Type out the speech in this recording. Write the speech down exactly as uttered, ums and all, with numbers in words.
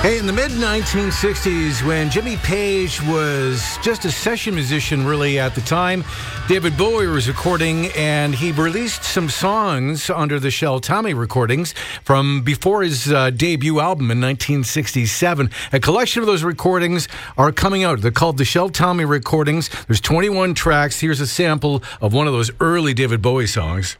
Hey, in the mid nineteen sixties, when Jimmy Page was just a session musician really at the time, David Bowie was recording, and he released some songs under the Shel Talmy recordings from before his uh, debut album in nineteen sixty-seven. A collection of those recordings are coming out. They're called the Shel Talmy recordings. There's twenty-one tracks. Here's a sample of one of those early David Bowie songs.